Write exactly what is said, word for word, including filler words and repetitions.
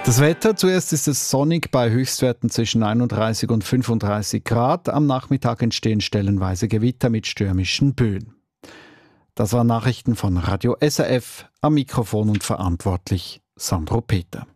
Das Wetter, zuerst ist es sonnig bei Höchstwerten zwischen einunddreißig und fünfunddreißig Grad. Am Nachmittag entstehen stellenweise Gewitter mit stürmischen Böen. Das waren Nachrichten von Radio S R F, am Mikrofon und verantwortlich Sandro Peter.